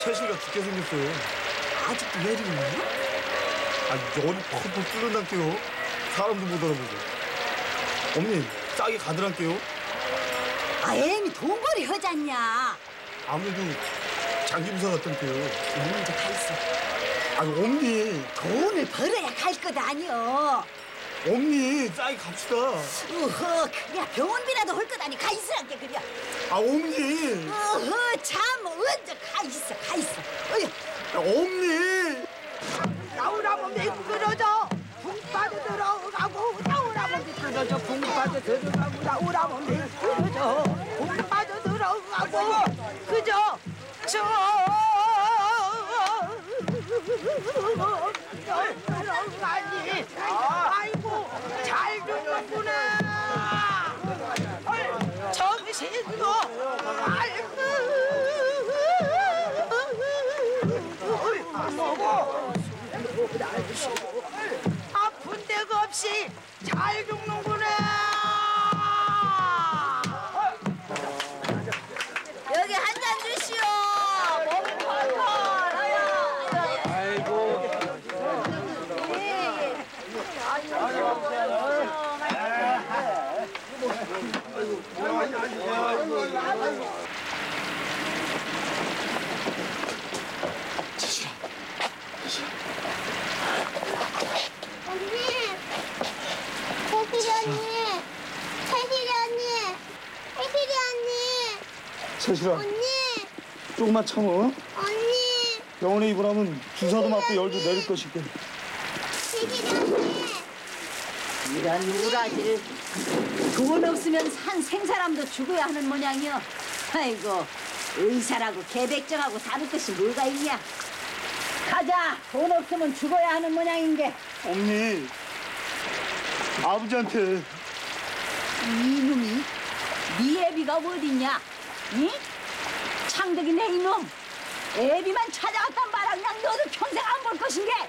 채신이가 죽게 생겼어요. 아직도 열이 있나? 아, 열이 펄펄 끓는다게요. 사람도 못 알아보고. 어머니, 싹이 가더란게요. 아, 애미 돈벌이 허잖냐? 아무래도 장기부사 같던게요. 어머니도 가 있어. 아니, 어머니, 돈을 벌어야 갈 것 아니여. 어머니, 싹이 갑시다. 어허, 그래 병원비라도 할 것 아니. 가 있으란게 그래. 아, 어머니. 어허, 참 언제 가 있어, 가 있어. 어휴. 야, 어머니. 나오라면 미끄러져 붕 빠져 들어가고 나오라면 미끄러져 붕 빠져 들어가고 나오라면 미끄러져 붕 빠져 들어가고 그저 들어가니 아이고 잘 죽는구나 정신도 알고 먹어 아픈 데가 없이 잘 죽는구나. 여기 한 잔 주시오. 몸이 펄펄. 아이고. 언니, 태실이 언니, 태실이 언니, 태실이 언니, 채실아, 언니, 조금만 참어. 언니, 병원에 입원하면 주사도 맞고 열도 내릴 것이게. 태실이 언니. 이런 우라지를 돈 없으면 산 생사람도 죽어야 하는 모양이여. 아이고, 의사라고 개백정하고 다를 것이 뭐가 있냐. 가자. 돈 없으면 죽어야 하는 모양인 게. 어머니, 아버지한테. 이놈이 네 애비가 어딨냐? 응? 창덕이 내 이놈. 애비만 찾아왔단 말아. 그냥 너도 평생 안 볼 것인 게.